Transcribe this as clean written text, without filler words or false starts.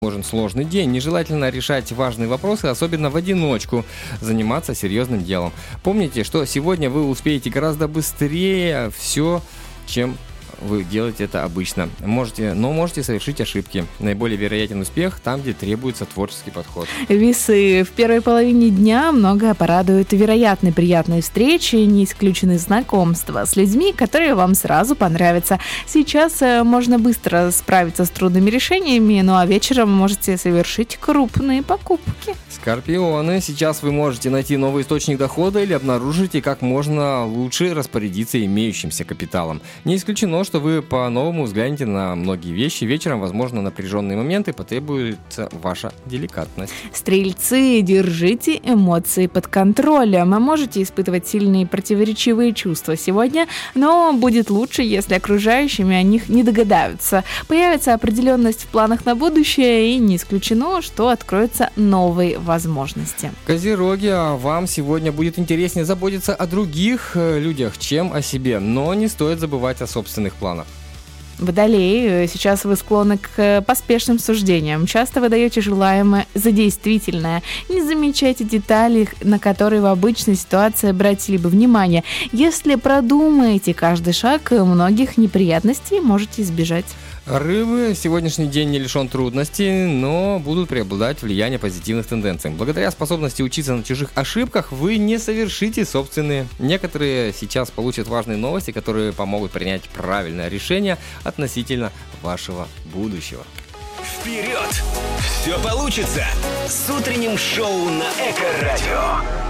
Возможен сложный день. Нежелательно решать важные вопросы, особенно в одиночку, заниматься серьезным делом. Помните, что сегодня вы успеете гораздо быстрее все, чем вы делаете это обычно. Можете совершить ошибки. Наиболее вероятен успех там, где требуется творческий подход. Весы. В первой половине дня многое порадует. Вероятны приятные встречи, не исключены знакомства с людьми, которые вам сразу понравятся. Сейчас можно быстро справиться с трудными решениями, ну а вечером можете совершить крупные покупки. Скорпионы. Сейчас вы можете найти новый источник дохода или обнаружите, как можно лучше распорядиться имеющимся капиталом. Не исключено, что вы по-новому взглянете на многие вещи. Вечером, возможно, напряженные моменты, потребуется ваша деликатность. Стрельцы, держите эмоции под контролем. Можете испытывать сильные противоречивые чувства сегодня, но будет лучше, если окружающими о них не догадаются. Появится определенность в планах на будущее, и не исключено, что откроются новые возможности. Козероги, а вам сегодня будет интереснее заботиться о других людях, чем о себе, но не стоит забывать о собственных планах. Водолеи, сейчас вы склонны к поспешным суждениям. Часто вы даете желаемое за действительное. Не замечайте детали, на которые в обычной ситуации обратили бы внимание. Если продумаете каждый шаг, многих неприятностей можете избежать. Рыбы, сегодняшний день не лишен трудностей, но будут преобладать влияние позитивных тенденций. Благодаря способности учиться на чужих ошибках вы не совершите собственные. Некоторые сейчас получат важные новости, которые помогут принять правильное решение относительно вашего будущего. Вперед! Все получится! С утренним шоу на Эко-радио.